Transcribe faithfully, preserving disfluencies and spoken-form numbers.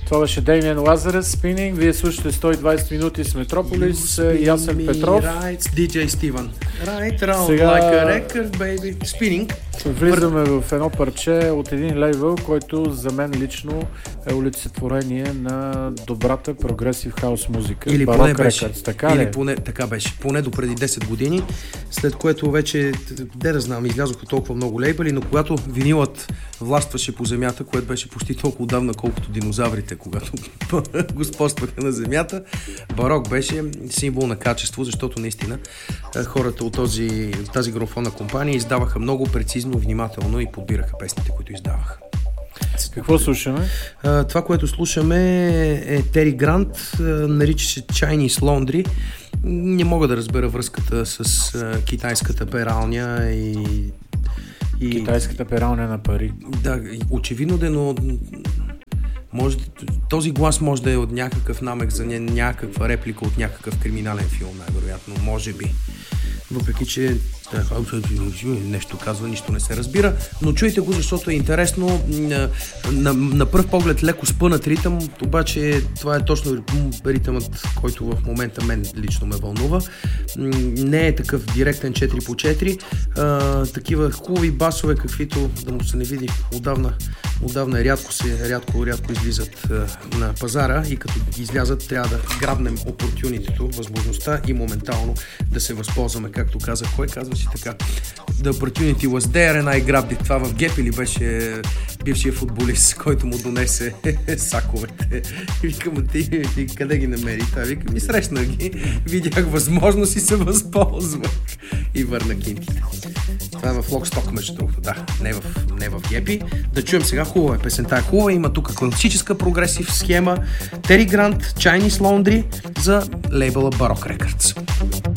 Това беше Damien Lazarus, Spinning. Вие слушате сто и двайсет минути с Метрополис и Ясен Петров. Right, ди джей Steven. Right round Сега... like a record, baby. Spinning. Влизаме в едно парче от един лейбъл, който за мен лично е олицетворение на добрата прогресив хаус музика. Или Baroque поне беше. Records, така Или ли? поне, така беше. Поне до преди десет години, след което вече, де да знам, излязоха толкова много лейбъли, но когато винилът властваше по земята, което беше почти толкова отдавна, колкото динозаврите, когато господстваха на земята, Барок беше символ на качество, защото наистина хората от този, тази грамофонна компания издаваха много прецизно, внимателно и подбираха песните, които издаваха. Какво слушаме? А, това, което слушаме е Тери Грант, нарича се Chinese Laundry. Не мога да разбера връзката с а, китайската пералня и, и... Китайската пералня на пари. Да, очевидно да, но може, този глас може да е от някакъв намек за някаква реплика от някакъв криминален филм, най-вероятно, може би. Въпреки, че нещо казва, нищо не се разбира, но чуйте го, защото е интересно. На, на, на пръв поглед леко спънат ритъм, обаче това е точно ритъмът, който в момента мен лично ме вълнува. Не е такъв директен четири по четири, а, такива хубави басове, каквито да му се не види отдавна, отдавна рядко се, рядко, рядко излизат а, на пазара и като излязат трябва да грабнем опортюнитето, възможността и моментално да се възползваме, както каза, кой казваше така? The opportunity was there and I grabbed it. Това в Геп или беше бившия футболист, който му донесе саковете. Викам, ти, ти къде ги намери? Та викам, и срещнах ги. Видях възможност и се възползвах. И върна кинтите. Това е в Локсток, между другото, да. Не в, не в Гепи. Да чуем сега, хубава е песента. Е хубава, има тук класическа прогресив схема. Тери Грант, Chinese Laundry за лейбъла Baroque Records.